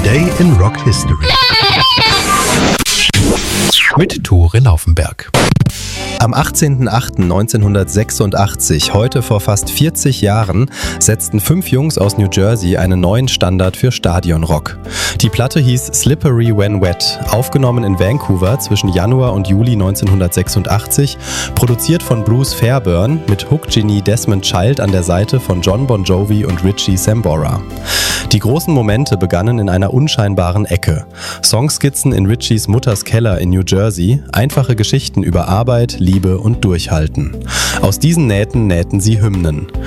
Today in Rock History mit Tore Laufenberg. Am 18.08.1986, heute vor fast 40 Jahren, setzten 5 Jungs aus New Jersey einen neuen Standard für Stadionrock. Die Platte hieß Slippery When Wet, aufgenommen in Vancouver zwischen Januar und Juli 1986, produziert von Bruce Fairbairn mit Hook-Genie Desmond Child an der Seite von John Bon Jovi und Richie Sambora. Die großen Momente begannen in einer unscheinbaren Ecke. Songskizzen in Richies Mutters Keller in New Jersey, einfache Geschichten über Arbeit, Liebe und Durchhalten. Aus diesen Nähten nähten sie Hymnen.